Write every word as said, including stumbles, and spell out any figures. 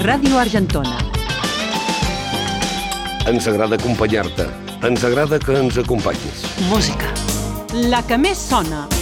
Ràdio Argentona. Ens agrada acompanyar-te. Ens agrada que ens acompanyis. Música. La que més sona.